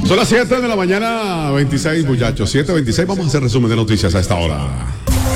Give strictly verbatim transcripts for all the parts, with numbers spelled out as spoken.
Son las siete de la mañana, veintiséis, muchachos. siete veintiséis, vamos a hacer resumen de noticias a esta hora.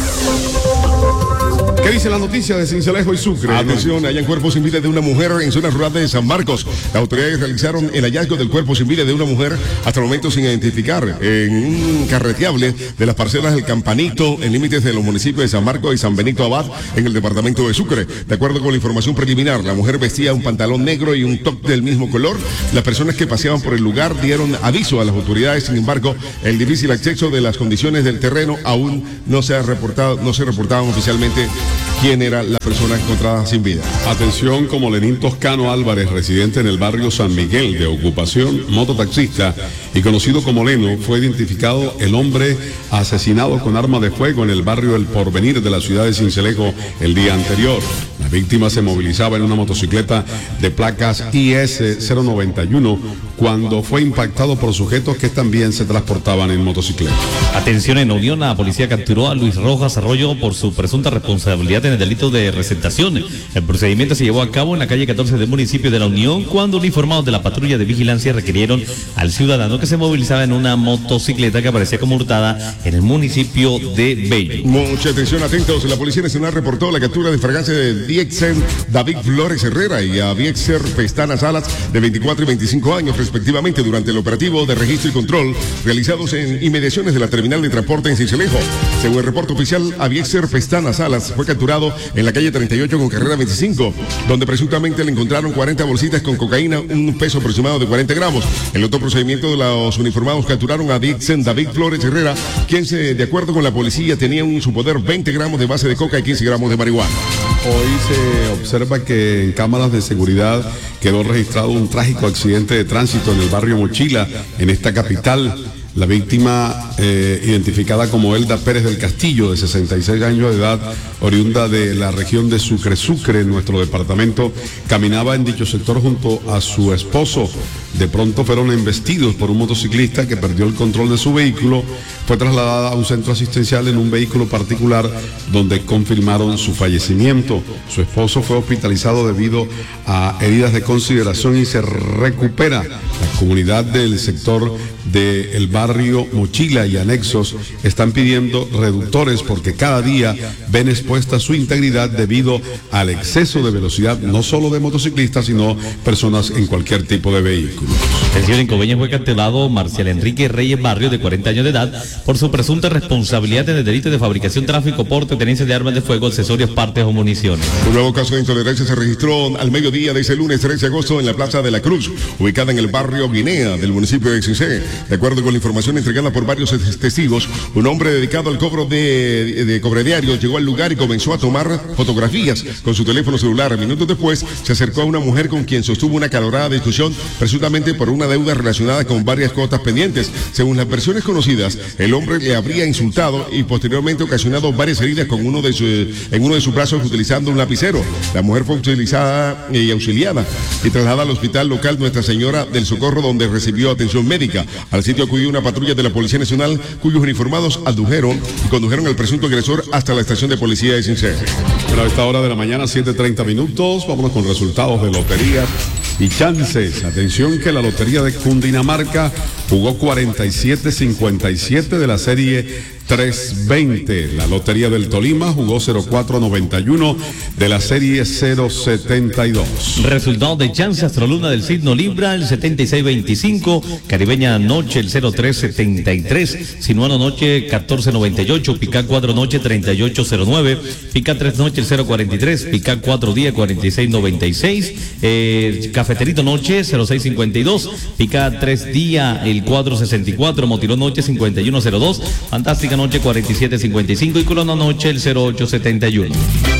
¿Qué dice la noticia de Sincelejo y Sucre? Atención, hallan cuerpo sin vida de una mujer en zona rural de San Marcos. Las autoridades realizaron el hallazgo del cuerpo sin vida de una mujer hasta el momento sin identificar en un carreteable de las parcelas del Campanito en límites de los municipios de San Marcos y San Benito Abad en el departamento de Sucre. De acuerdo con la información preliminar, la mujer vestía un pantalón negro y un top del mismo color. Las personas que paseaban por el lugar dieron aviso a las autoridades. Sin embargo, el difícil acceso de las condiciones del terreno aún no se ha reportado, no se reportaban oficialmente quién era la persona encontrada sin vida. Atención, como Lenín Toscano Álvarez, residente en el barrio San Miguel, de ocupación mototaxista y conocido como Leno, fue identificado el hombre asesinado con arma de fuego en el barrio El Porvenir de la ciudad de Sincelejo el día anterior. La víctima se movilizaba en una motocicleta de placas I S cero noventa y uno cuando fue impactado por sujetos que también se transportaban en motocicleta. Atención, en Unión, la policía capturó a Luis Rojas Arroyo por su presunta responsabilidad en el delito de receptación. El procedimiento se llevó a cabo en la calle catorce del municipio de La Unión cuando uniformados de la patrulla de vigilancia requirieron al ciudadano que se movilizaba en una motocicleta que aparecía como hurtada en el municipio de Bello. Mucha atención, atentos. La Policía Nacional reportó la captura de fragancia de Diexen David Flores Herrera y a Viexer Pestana Salas, de veinticuatro y veinticinco años respectivamente, durante el operativo de registro y control realizados en inmediaciones de la terminal de transporte en Sincelejo. Según el reporte oficial, Aviexer Pestana Salas fue capturado en la calle treinta y ocho con carrera veinticinco, donde presuntamente le encontraron cuarenta bolsitas con cocaína, un peso aproximado de cuarenta gramos. El otro procedimiento, de los uniformados capturaron a Dixon David Flores Herrera, quien, se, de acuerdo con la policía, tenía en su poder veinte gramos de base de coca y quince gramos de marihuana. Hoy se observa que en cámaras de seguridad quedó registrado un trágico accidente de tránsito en el barrio Mochila, en esta capital. La víctima, eh, identificada como Elda Pérez del Castillo, de sesenta y seis años de edad, oriunda de la región de Sucre Sucre, en nuestro departamento, caminaba en dicho sector junto a su esposo. De pronto fueron embestidos por un motociclista que perdió el control de su vehículo. Fue trasladada a un centro asistencial en un vehículo particular donde confirmaron su fallecimiento. Su esposo fue hospitalizado debido a heridas de consideración y se recupera. La comunidad del sector del barrio Mochila y anexos están pidiendo reductores porque cada día ven expuesta su integridad debido al exceso de velocidad, no solo de motociclistas, sino personas en cualquier tipo de vehículo. Atención, en Coveñas fue capturado Marcial Enrique Reyes Barrio, de cuarenta años de edad, por su presunta responsabilidad en el delito de fabricación, tráfico, porte, tenencia de armas de fuego, accesorios, partes o municiones. Un nuevo caso de intolerancia se registró al mediodía de ese lunes trece de agosto en la Plaza de la Cruz, ubicada en el barrio Guinea del municipio de Cincé. De acuerdo con la información entregada por varios testigos, un hombre dedicado al cobro de, de, de cobrediarios llegó al lugar y comenzó a tomar fotografías con su teléfono celular. Minutos después se acercó a una mujer con quien sostuvo una acalorada discusión, presuntamente por una deuda relacionada con varias cuotas pendientes. Según las versiones conocidas, el hombre le habría insultado y posteriormente ocasionado varias heridas con uno de su, en uno de sus brazos utilizando un lapicero. La mujer fue utilizada y auxiliada y trasladada al hospital local Nuestra Señora del Socorro, donde recibió atención médica. Al sitio acudió una patrulla de la Policía Nacional, cuyos uniformados adujeron y condujeron al presunto agresor hasta la estación de policía de Cincé. Pero a esta hora de la mañana, siete treinta minutos, vámonos con resultados de loterías y chances. Atención, que la lotería de Cundinamarca jugó cuarenta y siete cincuenta y siete de la serie trescientos veinte. La lotería del Tolima jugó cero cuatro noventa y uno de la serie cero setenta y dos. Resultado de chance: Astroluna del signo Libra, el setenta y seis veinticinco, Caribeña Noche el cero tres setenta y tres, Sinuano Noche catorce noventa y ocho, Pica cuatro Noche treinta y ocho cero nueve, Pica tres Noche el cero cuarenta y tres, Pica cuatro Día cuarenta y seis noventa y seis, eh, Cafeterito Noche cero seis cincuenta y dos, Pica tres Día el cuatro sesenta y cuatro, Motilón Noche cincuenta y uno cero dos, Fantástica Noche cuarenta y siete cincuenta y cinco y Corona Noche el cero ocho setenta y uno.